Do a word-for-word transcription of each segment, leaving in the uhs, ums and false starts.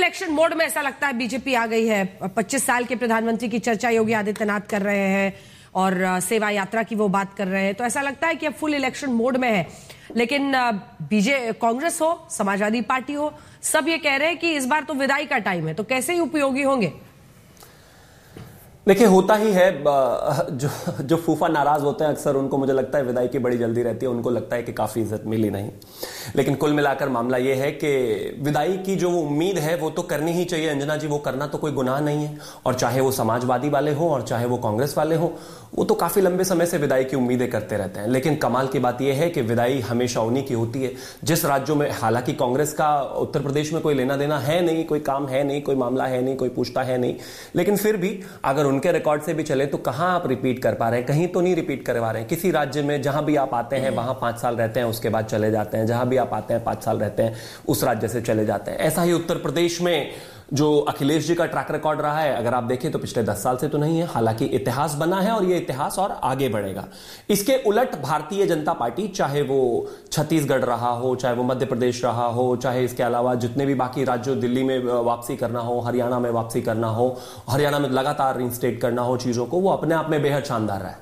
Election mode में ऐसा लगता है बीजेपी आ गई है। पच्चीस साल के प्रधानमंत्री की चर्चा योगी आदित्यनाथ कर रहे हैं और सेवा यात्रा की वो बात कर रहे हैं, तो ऐसा लगता है कि अब फुल इलेक्शन मोड में है। लेकिन बीजे कांग्रेस हो, समाजवादी पार्टी हो, सब ये कह रहे हैं कि इस बार तो विदाई का टाइम है, तो कैसे ही उपयोगी होंगे? देखिए, होता ही है, जो जो फूफा नाराज होते हैं अक्सर, उनको मुझे लगता है विदाई की बड़ी जल्दी रहती है। उनको लगता है कि काफी इज्जत मिली नहीं। लेकिन कुल मिलाकर मामला यह है कि विदाई की जो उम्मीद है वो तो करनी ही चाहिए अंजना जी। वो करना तो कोई गुनाह नहीं है, और चाहे वो समाजवादी वाले हो और चाहे वो कांग्रेस वाले हो, वो तो काफी लंबे समय से विदाई की उम्मीदें करते रहते हैं। लेकिन कमाल की बात यह है कि विदाई हमेशा उन्हीं की होती है जिस राज्यों में, हालांकि कांग्रेस का उत्तर प्रदेश में कोई लेना देना है नहीं, कोई काम है नहीं, कोई मामला है नहीं, कोई पूछता है नहीं, लेकिन फिर भी अगर उनके रिकॉर्ड से भी चले तो कहां आप रिपीट कर पा रहे हैं? कहीं तो नहीं रिपीट करवा रहे हैं। किसी राज्य में जहां भी आप आते हैं वहां पांच साल रहते हैं, उसके बाद चले जाते हैं। जहां भी आप आते हैं पांच साल रहते हैं, उस राज्य से चले जाते हैं। ऐसा ही उत्तर प्रदेश में जो अखिलेश जी का ट्रैक रिकॉर्ड रहा है, अगर आप देखें तो पिछले दस साल से तो नहीं है, हालांकि इतिहास बना है और यह इतिहास और आगे बढ़ेगा। इसके उलट भारतीय जनता पार्टी, चाहे वो छत्तीसगढ़ रहा हो, चाहे वो मध्य प्रदेश रहा हो, चाहे इसके अलावा जितने भी बाकी राज्यों, दिल्ली में वापसी करना हो, हरियाणा में वापसी करना हो, हरियाणा में लगातार रिइंस्टेट करना हो चीजों को, वो अपने आप में बेहद शानदार रहा है।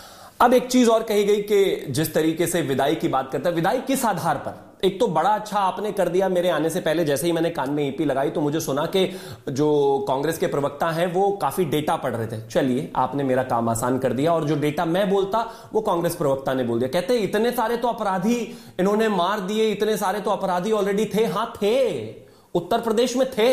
अब एक चीज और कही गई कि जिस तरीके से विदाई की बात करता है, विदाई किस आधार पर? एक तो बड़ा अच्छा आपने कर दिया, मेरे आने से पहले जैसे ही मैंने कान में ईपी लगाई तो मुझे सुना कि जो कांग्रेस के प्रवक्ता हैं वो काफी डेटा पढ़ रहे थे। चलिए, आपने मेरा काम आसान कर दिया, और जो डेटा मैं बोलता वो कांग्रेस प्रवक्ता ने बोल दिया। कहते इतने सारे तो अपराधी इन्होंने मार दिए, इतने सारे तो अपराधी ऑलरेडी थे। हां थे, उत्तर प्रदेश में थे।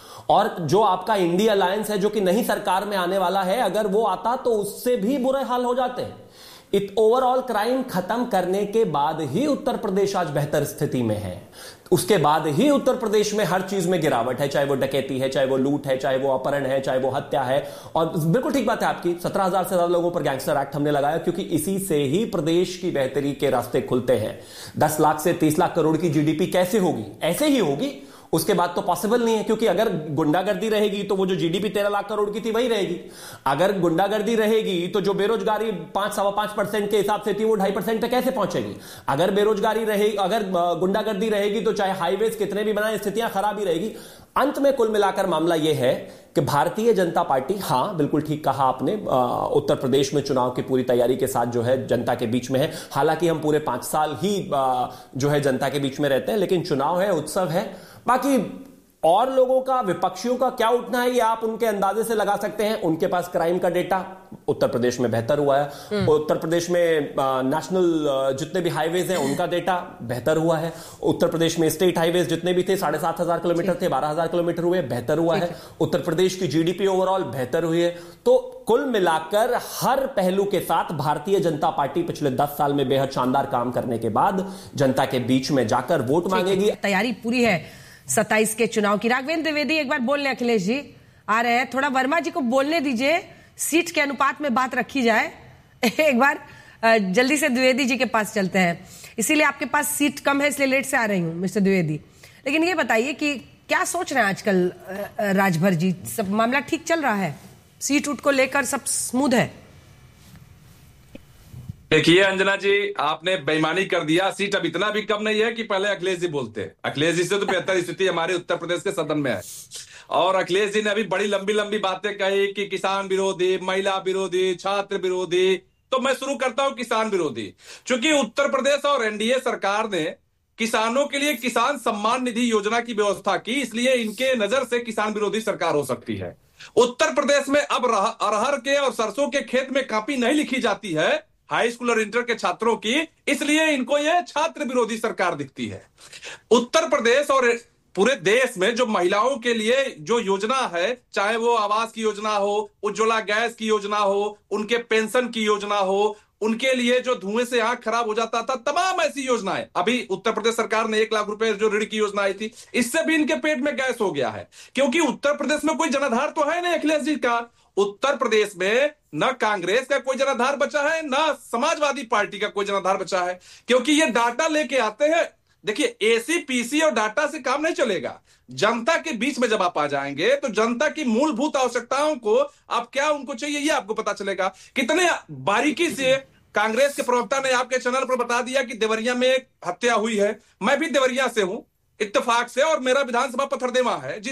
और जो आपका इंडिया अलायंस है, जो कि नई सरकार में आने वाला है, अगर वो आता तो उससे भी बुरे हाल हो जाते हैं। इत ओवरऑल क्राइम खत्म करने के बाद ही उत्तर प्रदेश आज बेहतर स्थिति में है। उसके बाद ही उत्तर प्रदेश में हर चीज में गिरावट है, चाहे वो डकैती है, चाहे वो लूट है, चाहे वो अपहरण है, चाहे वो हत्या है। और बिल्कुल ठीक बात है आपकी, सत्रह हजार से ज्यादा लोगों पर गैंगस्टर एक्ट हमने लगाया, क्योंकि इसी से ही प्रदेश की बेहतरी के रास्ते खुलते हैं। दस लाख से तीस लाख करोड़ की जीडीपी कैसे होगी? ऐसे ही होगी। उसके बाद तो पॉसिबल नहीं है, क्योंकि अगर गुंडागर्दी रहेगी तो वो जो जीडीपी तेरह लाख करोड़ की थी वही रहेगी। अगर गुंडागर्दी रहेगी तो जो बेरोजगारी पांच सवा पांच परसेंट के हिसाब से थी वो ढाई परसेंट पे कैसे पहुंचेगी? अगर बेरोजगारी रहेगी, अगर गुंडागर्दी रहेगी तो चाहे हाईवेज कितने भी बनाए, स्थितियां खराब ही रहेगी। अंत में कुल मिलाकर मामला यह है कि भारतीय जनता पार्टी, हां बिल्कुल ठीक कहा आपने, उत्तर प्रदेश में चुनाव की पूरी तैयारी के साथ जो है जनता के बीच में है। हालांकि हम पूरे पांच साल ही जो है जनता के बीच में रहते हैं, लेकिन चुनाव है, उत्सव है। बाकी और लोगों का, विपक्षियों का क्या उठना है ये आप उनके अंदाजे से लगा सकते हैं। उनके पास क्राइम का डेटा उत्तर प्रदेश में बेहतर हुआ है। उत्तर प्रदेश में नेशनल जितने भी हाईवेज हैं उनका डेटा बेहतर हुआ है। उत्तर प्रदेश में स्टेट हाईवेज जितने भी थे, साढ़े सात हजार किलोमीटर थे, बारह हजार किलोमीटर हुए, बेहतर हुआ है। उत्तर प्रदेश की जीडीपी ओवरऑल बेहतर हुई है। तो कुल मिलाकर हर पहलू के साथ भारतीय जनता पार्टी पिछले दस साल में बेहद शानदार काम करने के बाद जनता के बीच में जाकर वोट मांगेगी। तैयारी पूरी है सत्ताईस के चुनाव की। राघवेंद्र द्विवेदी एक बार बोल लें, अखिलेश जी आ रहे हैं, थोड़ा वर्मा जी को बोलने दीजिए, सीट के अनुपात में बात रखी जाए। एक बार जल्दी से द्विवेदी जी के पास चलते हैं, इसीलिए आपके पास सीट कम है इसलिए लेट से आ रही हूं मिस्टर द्विवेदी। लेकिन ये बताइए कि क्या सोच रहे हैं आजकल राजभर जी? सब मामला ठीक चल रहा है? सीट उठ को लेकर सब स्मूथ है? देखिए अंजना जी, आपने बेईमानी कर दिया। सीट अब इतना भी कम नहीं है कि पहले अखिलेश जी बोलते। अखिलेश जी से तो बेहतर स्थिति हमारे उत्तर प्रदेश के सदन में है। और अखिलेश जी ने अभी बड़ी लंबी लंबी बातें कही कि किसान विरोधी, महिला विरोधी, छात्र विरोधी। तो मैं शुरू करता हूं किसान विरोधी। चूंकि उत्तर प्रदेश और एनडीए सरकार ने किसानों के लिए किसान सम्मान निधि योजना की व्यवस्था की, इसलिए इनके नजर से किसान विरोधी सरकार हो सकती है। उत्तर प्रदेश में अब अरहर के और सरसों के खेत में कॉपी नहीं लिखी जाती है हाई स्कूल और इंटर के छात्रों की, इसलिए इनको यह छात्र विरोधी सरकार दिखती है। उत्तर प्रदेश और पूरे देश में जो महिलाओं के लिए जो योजना है, चाहे वो आवास की योजना हो, उज्ज्वला गैस की योजना हो, उनके पेंशन की योजना हो, उनके लिए जो धुएं से आंख खराब हो जाता था, तमाम ऐसी योजनाएं। अभी उत्तर प्रदेश सरकार ने एक लाख रुपए जो ऋण की योजना आई थी, इससे भी इनके पेट में गैस हो गया है। क्योंकि उत्तर प्रदेश में कोई जनाधार तो है नहीं अखिलेश जी का। उत्तर प्रदेश में न कांग्रेस का कोई जनाधार बचा है, न समाजवादी पार्टी का कोई जनाधार बचा है। क्योंकि ये डाटा लेके आते हैं। देखिए, एसी पीसी और डाटा से काम नहीं चलेगा। जनता के बीच में जब आप आ जाएंगे तो जनता की मूलभूत आवश्यकताओं को आप क्या उनको चाहिए ये आपको पता चलेगा। कितने बारीकी से कांग्रेस के प्रवक्ता ने आपके चैनल पर बता दिया कि देवरिया में एक हत्या हुई है। मैं भी देवरिया से हूं इत्तेफाक से, और मेरा विधानसभा पथरदेवा है।